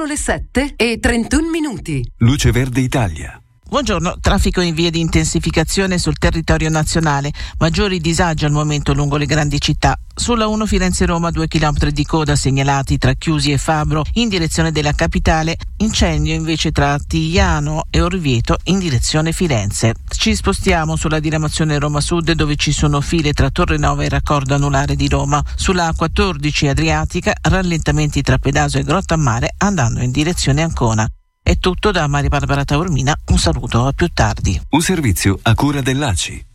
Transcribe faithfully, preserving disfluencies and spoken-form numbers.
Sono le sette e trentuno minuti. Luce Verde Italia. Buongiorno, traffico in via di intensificazione sul territorio nazionale, maggiori disagi al momento lungo le grandi città. Sulla uno Firenze-Roma due chilometri di coda segnalati tra Chiusi e Fabro in direzione della capitale, incendio invece tra Tigliano e Orvieto in direzione Firenze. Ci spostiamo sulla diramazione Roma Sud dove ci sono file tra Torre Nova e Raccordo Anulare di Roma. Sulla A quattordici Adriatica rallentamenti tra Pedaso e Grottammare andando in direzione Ancona. È tutto da Maria Barbara Taormina, un saluto, a più tardi. Un servizio a cura dell'A C I.